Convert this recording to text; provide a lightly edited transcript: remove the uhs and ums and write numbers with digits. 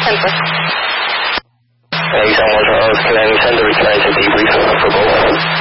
10-4. Exxon 1 Charles, can I send the return to debrief for both?